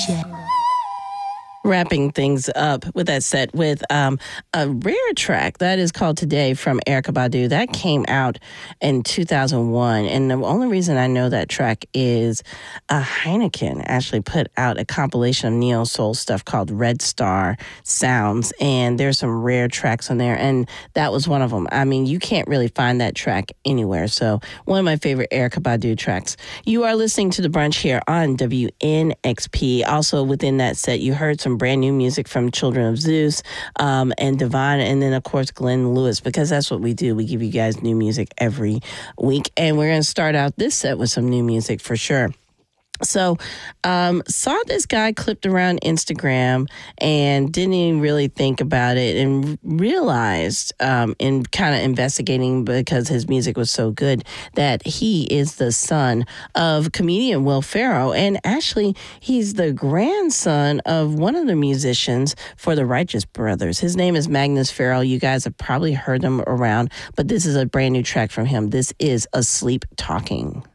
Wrapping things up with that set with a rare track that is called Today from Erykah Badu. That came out in 2001. And the only reason I know that track is Heineken actually put out a compilation of neo soul stuff called Red Star Sounds. And there's some rare tracks on there. And that was one of them. I mean, you can't really find that track anywhere. So one of my favorite Erykah Badu tracks. You are listening to The Brunch here on WNXP. Also within that set, you heard some brand new music from Children of Zeus and Divine, and then of course Glenn Lewis, because that's what we do. We give you guys new music every week, and we're going to start out this set with some new music for sure. So, saw this guy clipped around Instagram and didn't even really think about it, and realized in kind of investigating, because his music was so good, that he is the son of comedian Will Ferrell. And actually, he's the grandson of one of the musicians for the Righteous Brothers. His name is Magnus Ferrell. You guys have probably heard him around, but this is a brand new track from him. This is Asleep Talking.